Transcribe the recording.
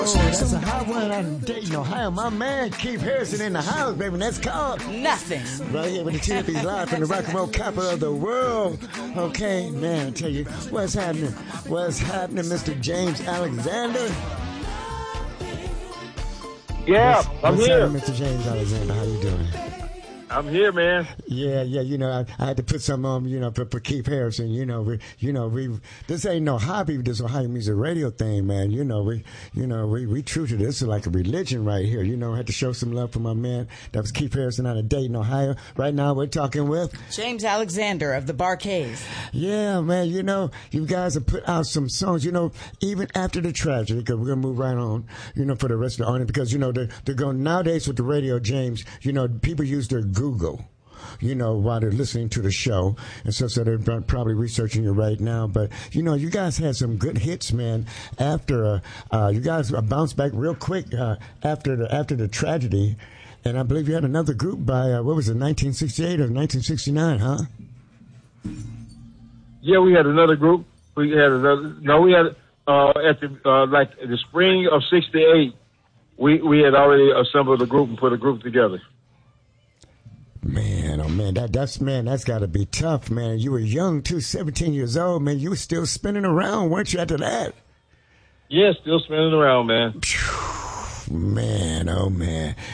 Oh, that's a hot one out of Dayton, Ohio. My man, Keith Harrison in the house, baby. That's called Nothing. Right here with the TNP live from the rock and roll capital of the world. Okay, man, I tell you, what's happening? What's happening, Mr. James Alexander? Yeah, I'm what's here. Happening, Mr. James Alexander? How you doing? I'm here, man. Yeah, you know, I had to put some on, you know, for Keith Harrison. We this ain't no hobby, this Ohio Music Radio thing, man. We true to this. It's like a religion right here. You know, I had to show some love for my man. That was Keith Harrison out of Dayton, Ohio. Right now, we're talking with James Alexander of the Bar-Kays. Yeah, man. You know, you guys have put out some songs. You know, even after the tragedy, because we're gonna move right on. You know, for the rest of the audience, because you know they're going nowadays with the radio, James. You know, people use their Google, you know, while they're listening to the show. And so they're probably researching you right now. But, you know, you guys had some good hits, man, after, you guys bounced back real quick, after the tragedy. And I believe you had another group by, what was it, 1968 or 1969, huh? Yeah, we had another group. We had at the spring of '68, we had already assembled a group and put a group together. Man, oh man, that's got to be tough, man. You were young too, 17 years old, man. You were still spinning around, weren't you? After that, yeah, still spinning around, man. Man, oh man.